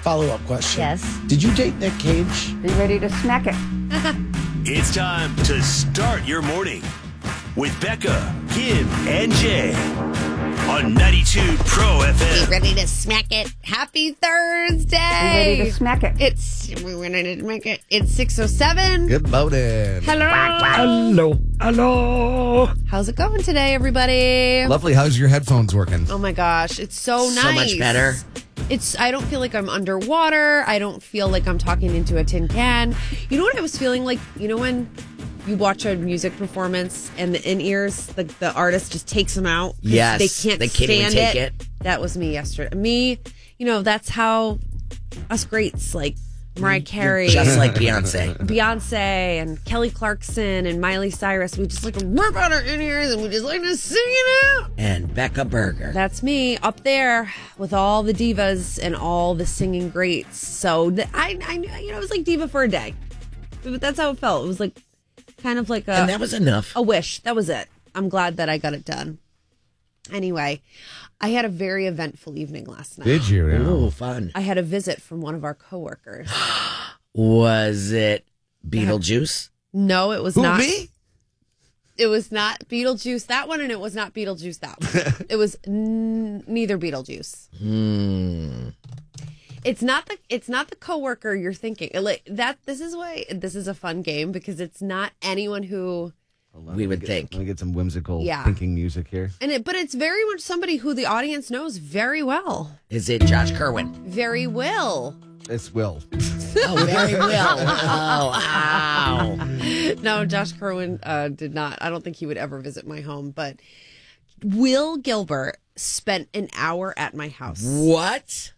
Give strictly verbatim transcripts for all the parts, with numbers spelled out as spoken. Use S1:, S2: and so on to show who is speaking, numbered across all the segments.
S1: Follow-up question.
S2: Yes.
S1: Did you date Nick Cage?
S2: Be ready to smack it.
S3: It's time to start your morning with Becca, Kim, and Jay on ninety-two Pro F
S4: Be
S3: M.
S4: ready to smack it. Happy Thursday.
S2: Be ready to smack it.
S4: It's we're ready to smack it. It's six oh seven.
S5: Good morning.
S4: Hello.
S1: Hello. Hello.
S4: How's it going today, everybody?
S5: Lovely. How's your headphones working?
S4: Oh my gosh, it's so nice.
S6: So much better.
S4: It's I don't feel like I'm underwater. I don't feel like I'm talking into a tin can. You know what I was feeling like? You know when you watch a music performance and the in-ears, the, the artist just takes them out?
S6: Yes.
S4: They can't
S6: They can't even
S4: stand
S6: take
S4: it.
S6: it.
S4: That was me yesterday. Me, you know, that's how us greats like Mariah Carey.
S6: Just like Beyonce.
S4: Beyonce and Kelly Clarkson and Miley Cyrus. We just like to rip out our in-ears and we just like to sing it out.
S6: And Becca Berger.
S4: That's me up there with all the divas and all the singing greats. So th- I, I, you know, it was like diva for a day. But that's how it felt. It was like kind of like a,
S6: And that was enough.
S4: a wish. That was it. I'm glad that I got it done. Anyway, I had a very eventful evening last night.
S5: Did you?
S6: Ooh, fun.
S4: I had a visit from one of our coworkers.
S6: Was it Beetlejuice?
S4: No, it was
S5: Who,
S4: not.
S5: me?
S4: It was not Beetlejuice, that one, and it was not Beetlejuice, that one. It was n- neither Beetlejuice.
S6: Hmm.
S4: It's not the it's not the coworker you're thinking. Like that. This is why this is a fun game because it's not anyone who.
S6: We would think.
S5: Let me get some whimsical
S4: Yeah.
S5: thinking music here.
S4: And it, but it's very much somebody who the audience knows very well,
S6: Is it Josh Kerwin?
S4: very well.
S5: It's Will.
S6: Oh, very well. Oh, ow.
S4: No, Josh Kerwin uh, did not. I don't think he would ever visit my home. But Will Gilbert spent an hour at my house.
S6: What?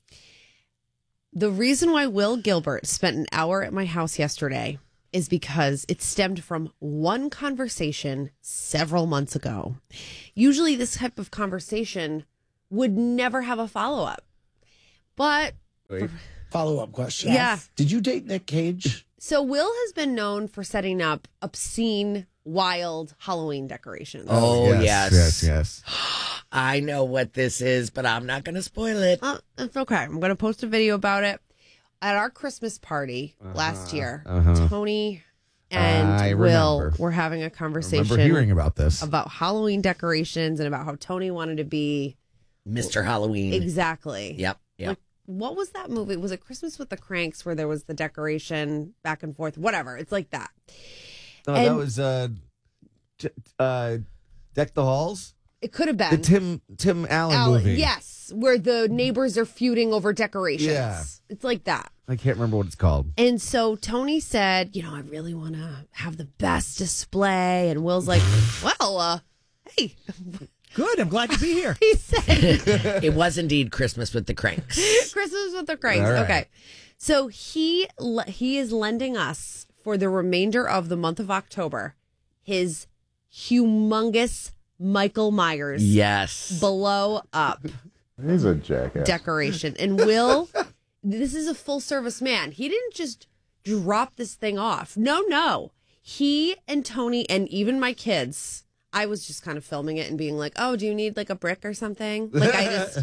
S4: The reason why Will Gilbert spent an hour at my house yesterday is because it stemmed from one conversation several months ago. Usually this type of conversation would never have a follow-up. But,
S1: Follow-up question.
S4: yeah.
S1: Did you date Nick Cage?
S4: So Will has been known for setting up obscene, wild Halloween decorations.
S6: Oh, yes.
S5: Yes, yes.
S6: I know what this is, but I'm not going to spoil it.
S4: Uh, it's okay. I'm going to post a video about it. At our Christmas party last year,
S5: uh-huh.
S4: Tony and
S5: I
S4: Will
S5: remember.
S4: were having a
S5: I
S4: conversation
S5: remember hearing about this.
S4: about Halloween decorations and about how Tony wanted to be
S6: Mister Halloween.
S4: exactly.
S6: Yep, yep.
S4: Like, what was that movie? Was it Christmas with the Cranks where there was the decoration back and forth? Whatever. It's like that.
S5: Oh, that
S4: and-
S5: was uh, t- uh, Deck the Halls?
S4: It could have
S5: The
S4: been.
S5: Tim Tim Allen
S4: Al-
S5: movie.
S4: Yes, where the neighbors are feuding over decorations.
S5: Yeah.
S4: It's like that.
S5: I can't remember what it's called.
S4: And so Tony said, you know, I really want to have the best display. And Will's like, well, uh, hey.
S7: Good. I'm glad to be here.
S4: He said,
S6: It was indeed Christmas with the Cranks.
S4: Christmas with the Cranks.
S5: All right.
S4: Okay. So he le- he is lending us for the remainder of the month of October his humongous Michael Myers
S6: Yes.
S4: blow up
S8: He's a jackass.
S4: decoration. And Will, this is a full service man. He didn't just drop this thing off. No, no. He and Tony and even my kids, I was just kind of filming it and being like, oh, do you need like a brick or something? Like I just,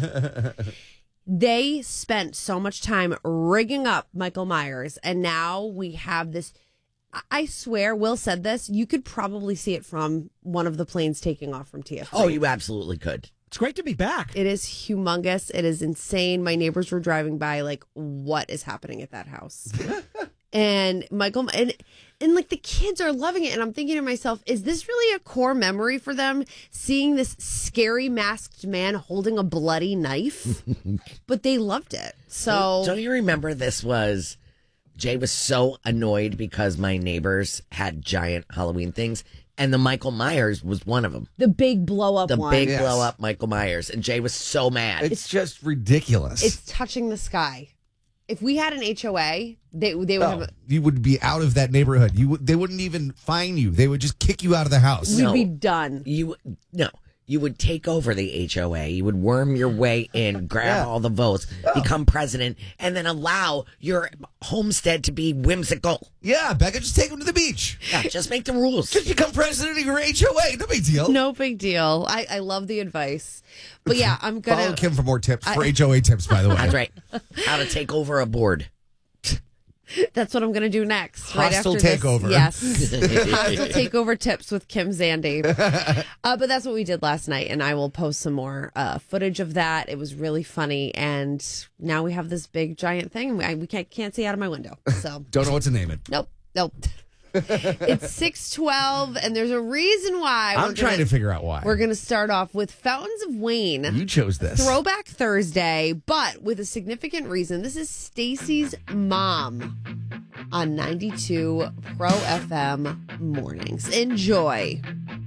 S4: they spent so much time rigging up Michael Myers. And now we have this. I swear, Will said this. You could probably see it from one of the planes taking off from T F.
S6: Oh, you absolutely could.
S7: It's great to be back.
S4: It is humongous. It is insane. My neighbors were driving by, like, what is happening at that house? And Michael, and and like the kids are loving it. And I'm thinking to myself, is this really a core memory for them? Seeing this scary masked man holding a bloody knife, but they loved it. So
S6: Don't you remember this was? Jay was so annoyed because my neighbors had giant Halloween things, and the Michael Myers was one of them.
S4: the big blow up
S6: The
S4: one,
S6: big
S5: Yes.
S6: blow up Michael Myers, and Jay was so mad.
S5: It's, just ridiculous.
S4: it's touching the sky. If we had an H O A, they they would
S5: Oh,
S4: have. A,
S5: you would be out of that neighborhood. You would, they wouldn't even fine you. They would just kick you out of the house.
S4: we'd
S6: No.
S4: be done.
S6: you no, you would take over the H O A. You would worm your way in, grab
S5: Yeah.
S6: all the votes, become president, and then allow your homestead to be whimsical.
S9: Yeah, Becca, just take him to the beach.
S6: Yeah, just make the rules.
S9: Just become president of your H O A. No big deal.
S4: No big deal. I, I love the advice. But yeah, I'm going
S9: Follow
S4: to.
S9: Kim for more tips, for H O A tips, by the way.
S6: That's right. How to take over a board.
S4: That's what I'm going to do next.
S9: Hostile
S4: right after
S9: takeover.
S4: This. Yes. Hostile takeover tips with Kim Zandy. Uh, but that's what we did last night. And I will post some more uh, footage of that. It was really funny. And now we have this big, giant thing. And we, I, we can't, can't see out of my window. So
S9: Don't know what to name it.
S4: Nope. Nope. It's six twelve, and there's a reason why.
S9: I'm
S4: we're
S9: trying
S4: gonna,
S9: to figure out why.
S4: We're going to start off with Fountains of Wayne.
S9: You chose this.
S4: Throwback Thursday, but with a significant reason. This is Stacy's mom on ninety-two Pro F M mornings. Enjoy.